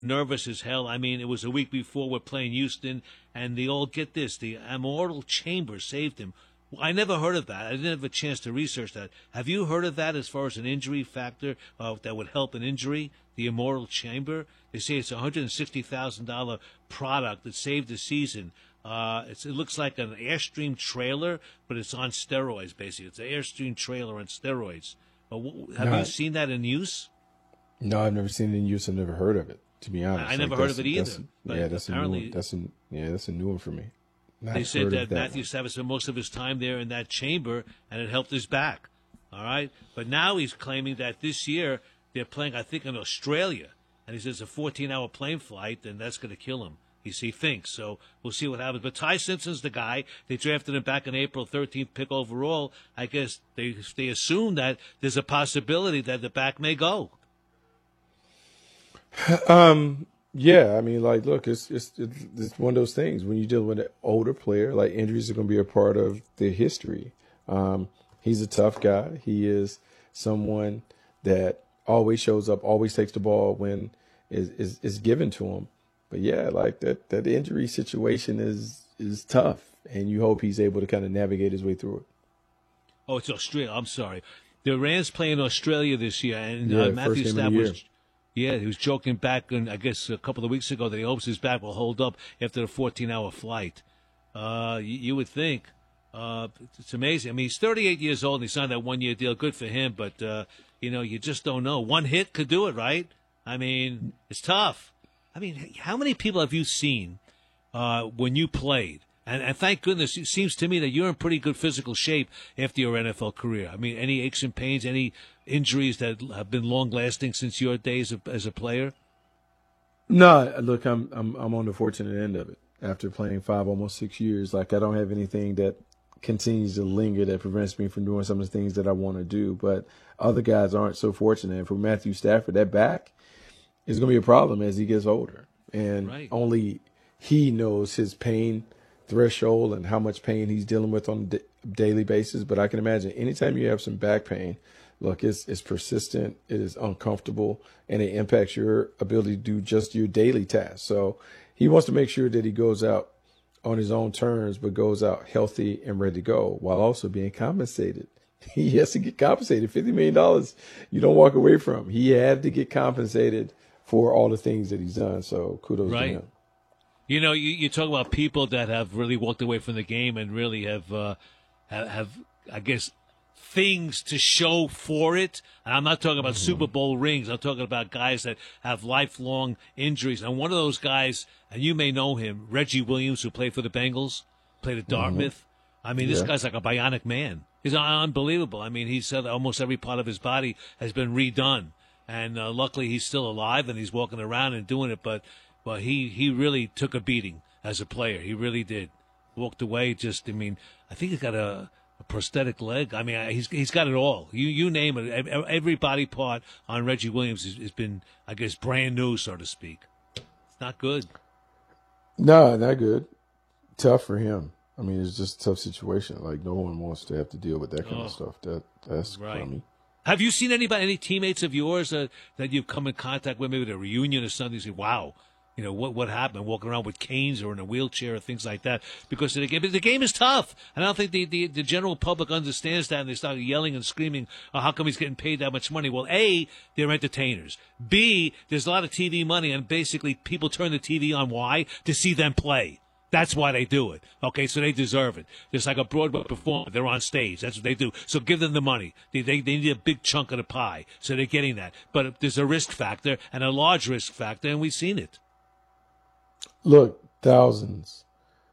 nervous as hell. I mean, it was a week before we're playing Houston, and they all get this. The immortal chamber saved him. I never heard of that. I didn't have a chance to research that. Have you heard of that as far as an injury factor that would help an injury? The immortal chamber? They say it's a $160,000 product that saved the season. It looks like an Airstream trailer, but it's on steroids, basically. It's an Airstream trailer on steroids. Have you seen that in use? No, I've never seen it in use. I've never heard of it, to be honest. I never heard of it either. That's a new one. That's a new one for me. They said that Matthew Stafford spent most of his time there in that chamber, and it helped his back. All right? But now he's claiming that this year they're playing, I think, in Australia. And he says it's a 14-hour plane flight, and that's going to kill him. He thinks. So we'll see what happens. But Ty Simpson's the guy. They drafted him back in April, 13th pick overall. I guess they assume that there's a possibility that the back may go. Yeah, I mean, like, look, it's one of those things when you deal with an older player, like injuries are going to be a part of the history. He's a tough guy. He is someone that always shows up, always takes the ball when is given to him. But yeah, like that injury situation is tough, and you hope he's able to kind of navigate his way through it. Oh, it's Australia. I'm sorry. The Rams play in Australia this year, and Matthew Stafford he was joking back, I guess, a couple of weeks ago that he hopes his back will hold up after the 14-hour flight. You would think. It's amazing. I mean, he's 38 years old, and he signed that one-year deal. Good for him, but, you just don't know. One hit could do it, right? I mean, it's tough. I mean, how many people have you seen when you played? And thank goodness, it seems to me that you're in pretty good physical shape after your NFL career. I mean, any aches and pains, any injuries that have been long-lasting since your days as a player? No, look, I'm on the fortunate end of it. After playing 5, almost 6 years, like I don't have anything that continues to linger that prevents me from doing some of the things that I want to do. But other guys aren't so fortunate. And for Matthew Stafford, that back is going to be a problem as he gets older. And only he knows his pain threshold and how much pain he's dealing with on a daily basis. But I can imagine anytime you have some back pain, look, it's persistent, it is uncomfortable, and it impacts your ability to do just your daily tasks. So he wants to make sure that he goes out on his own terms, but goes out healthy and ready to go while also being compensated. He has to get compensated. $50 million you don't walk away from. He had to get compensated for all the things that he's done. So kudos to him. You talk about people that have really walked away from the game and really have I guess, things to show for it. And I'm not talking about Super Bowl rings. I'm talking about guys that have lifelong injuries. And one of those guys, and you may know him, Reggie Williams, who played for the Bengals, played at Dartmouth. I mean, this guy's like a bionic man. He's unbelievable. I mean, he said almost every part of his body has been redone. And luckily he's still alive and he's walking around and doing it. But he really took a beating as a player. He really did. Walked away I think he's got a prosthetic leg. I mean, he's got it all. You name it. Every body part on Reggie Williams has been, I guess, brand new, so to speak. It's not good. No, not good. Tough for him. I mean, it's just a tough situation. Like, no one wants to have to deal with that kind of stuff. That's crummy. Have you seen any teammates of yours that you've come in contact with, maybe at a reunion or something, you say, wow, what happened, walking around with canes or in a wheelchair or things like that? Because the game is tough. And I don't think the general public understands that, and they start yelling and screaming, how come he's getting paid that much money? Well, A, they're entertainers. B, there's a lot of TV money, and basically people turn the TV on. Why? To see them play. That's why they do it. Okay, so they deserve it. It's like a Broadway performer. They're on stage. That's what they do. So give them the money. They need a big chunk of the pie, so they're getting that. But there's a risk factor and a large risk factor, and we've seen it. Look, thousands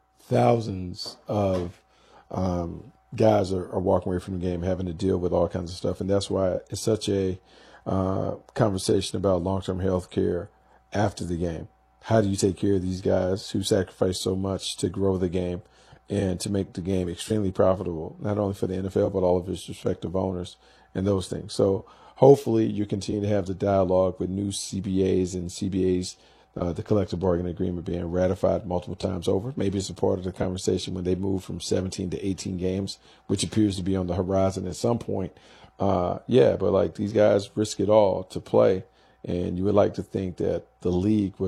of guys are walking away from the game having to deal with all kinds of stuff. And that's why it's such a conversation about long-term health care after the game. How do you take care of these guys who sacrifice so much to grow the game and to make the game extremely profitable, not only for the NFL, but all of its respective owners and those things. So hopefully you continue to have the dialogue with new CBAs and CBAs, the collective bargaining agreement being ratified multiple times over. Maybe it's a part of the conversation when they move from 17 to 18 games, which appears to be on the horizon at some point. But like these guys risk it all to play. And you would like to think that the league